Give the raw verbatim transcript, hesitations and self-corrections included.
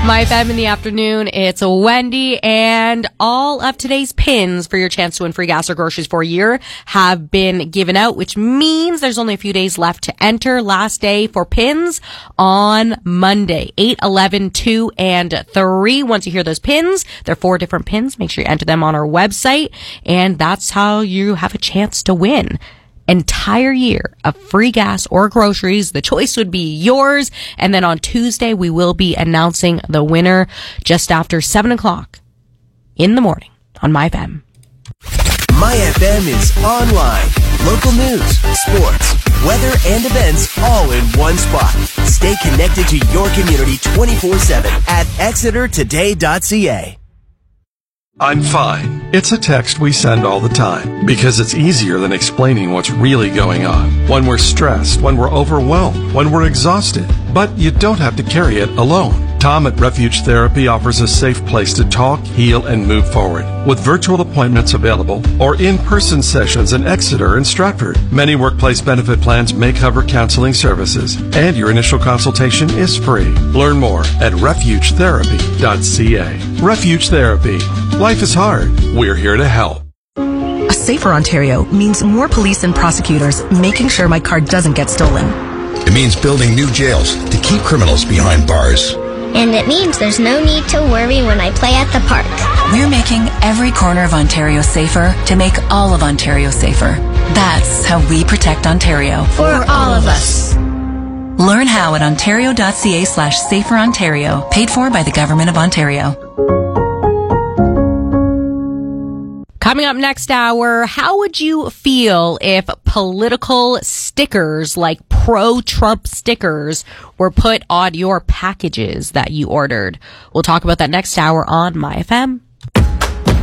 My F M in the afternoon, it's Wendy, and all of today's pins for your chance to win free gas or groceries for a year have been given out, which means there's only a few days left to enter. Last day for pins on Monday, eight, eleven, two, and three. Once you hear those pins, there are four different pins. Make sure you enter them on our website, and that's how you have a chance to win entire year of free gas or groceries. The choice would be yours. And then on Tuesday, we will be announcing the winner just after seven o'clock in the morning on My F M. My F M is online. Local news, sports, weather, and events all in one spot. Stay connected to your community twenty-four seven at exeter today dot c a. I'm fine. It's a text we send all the time because it's easier than explaining what's really going on. When we're stressed, when we're overwhelmed, when we're exhausted. But you don't have to carry it alone. Tom at Refuge Therapy offers a safe place to talk, heal, and move forward. With virtual appointments available or in-person sessions in Exeter and Stratford. Many workplace benefit plans may cover counseling services, and your initial consultation is free. Learn more at refuge therapy dot c a. Refuge Therapy. Life is hard. We're here to help. A safer Ontario means more police and prosecutors making sure my car doesn't get stolen. It means building new jails to keep criminals behind bars. And it means there's no need to worry when I play at the park. We're making every corner of Ontario safer to make all of Ontario safer. That's how we protect Ontario. For all of us. Learn how at ontario dot c a slash safer Ontario. Paid for by the Government of Ontario. Coming up next hour, how would you feel if political stickers like pro-Trump stickers were put on your packages that you ordered? We'll talk about that next hour on My F M.